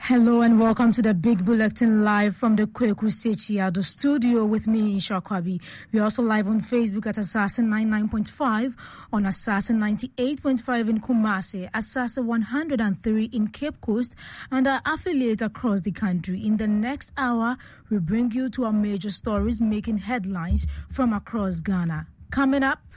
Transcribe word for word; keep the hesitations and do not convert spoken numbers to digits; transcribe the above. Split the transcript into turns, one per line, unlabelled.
Hello and welcome to the Big Bulletin live from the Kweku Sechiado studio with me, Isha Kwabi. We're also live on Facebook at Assassin ninety-nine point five, on Assassin ninety-eight point five in Kumasi, Assassin one hundred three in Cape Coast, and our affiliates across the country. In the next hour, we bring you to our major stories making headlines from across Ghana. Coming up,